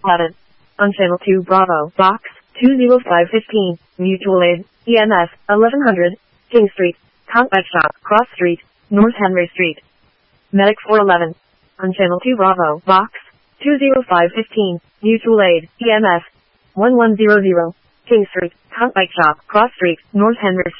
Added. On channel 2 Bravo, box 20515, mutual aid, EMS, 1100, King Street, Conch Bike Shop, Cross Street, North Henry Street. Medic 411. On channel 2 Bravo, box 20515, mutual aid, EMS, 1100, King Street, Conch Bike Shop, Cross Street, North Henry Street.